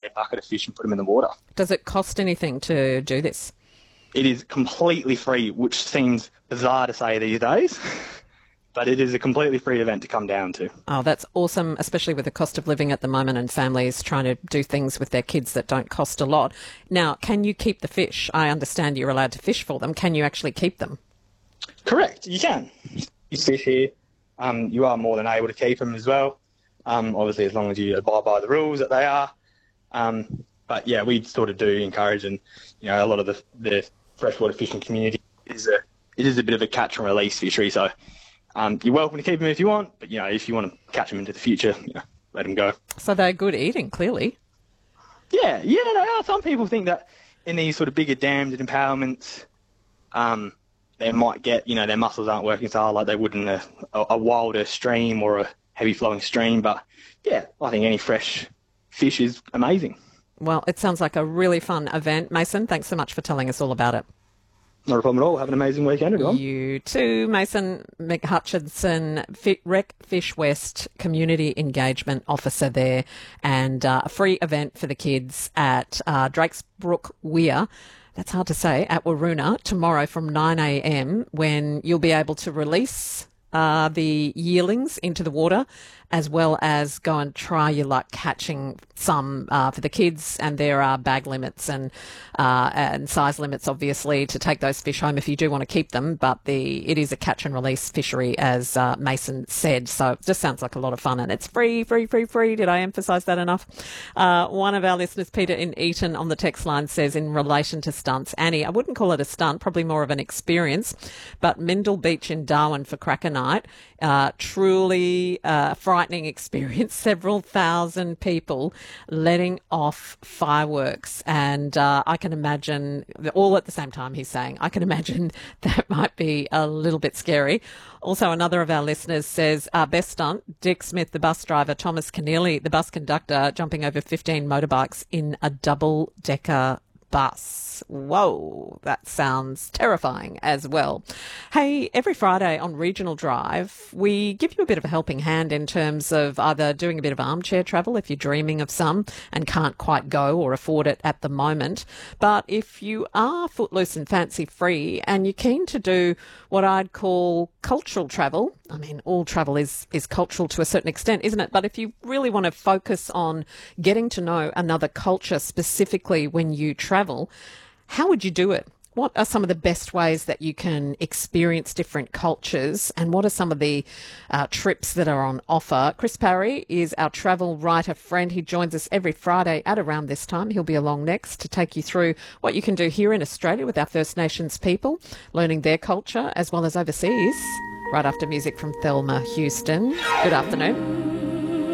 a bucket of fish and put them in the water. Does it cost anything to do this? It is completely free, which seems bizarre to say these days, but it is a completely free event to come down to. Oh, that's awesome, especially with the cost of living at the moment and families trying to do things with their kids that don't cost a lot. Now, can you keep the fish? I understand you're allowed to fish for them. Can you actually keep them? Correct, you can. You fish here. You are more than able to keep them as well, obviously as long as you abide by the rules that they are. But yeah, we sort of do encourage, and a lot of the freshwater fishing community it is a bit of a catch and release fishery. So you're welcome to keep them if you want, but if you want to catch them into the future, let them go. So they're good eating, clearly. Yeah, they are. Some people think that in these sort of bigger dams and impoundments, they might get, their muscles aren't working so hard like they would in a wilder stream or a heavy flowing stream. But yeah, I think any fresh fish is amazing. Well, it sounds like a really fun event. Mason, thanks so much for telling us all about it. Not a problem at all. Have an amazing weekend, everyone. You too. Mason McHutchinson, Rec Fish West Community Engagement Officer there, and a free event for the kids at Drakes Brook Weir. That's hard to say, at Waroona tomorrow from 9 a.m. when you'll be able to release the yearlings into the water, as well as go and try your luck catching some for the kids. And there are bag limits and size limits, obviously, to take those fish home if you do want to keep them. But it is a catch and release fishery, as Mason said. So it just sounds like a lot of fun, and it's free. Did I emphasise that enough? One of our listeners, Peter in Eaton, on the text line says, in relation to stunts, Annie, I wouldn't call it a stunt, probably more of an experience, but Mindle Beach in Darwin for Cracker Night, truly frightening experience. Several thousand people letting off fireworks, and I can imagine, all at the same time he's saying, I can imagine that might be a little bit scary. Also, another of our listeners says, best stunt, Dick Smith, the bus driver, Thomas Keneally, the bus conductor, jumping over 15 motorbikes in a double-decker bus. Whoa, that sounds terrifying as well. Hey, every Friday on Regional Drive, we give you a bit of a helping hand in terms of either doing a bit of armchair travel if you're dreaming of some and can't quite go or afford it at the moment. But if you are footloose and fancy free and you're keen to do what I'd call cultural travel, I mean, all travel is cultural to a certain extent, isn't it? But if you really want to focus on getting to know another culture specifically when you travel, how would you do it? What are some of the best ways that you can experience different cultures, and what are some of the trips that are on offer? Chris Parry is our travel writer friend. He joins us every Friday at around this time. He'll be along next to take you through what you can do here in Australia with our First Nations people, learning their culture as well as overseas, right after music from Thelma Houston. Good afternoon.